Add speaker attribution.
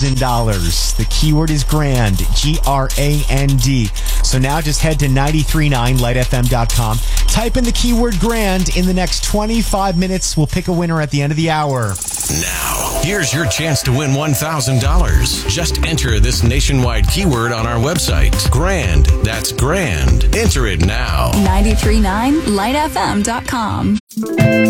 Speaker 1: $1,000. The keyword is grand, G-R-A-N-D. So now just head to 939lightfm.com. Type in the keyword grand. In the next 25 minutes, we'll pick a winner at the end of the hour.
Speaker 2: Now, here's your chance to win $1,000. Just enter this nationwide keyword on our website. Grand. That's grand. Enter it now.
Speaker 3: 939lightfm.com.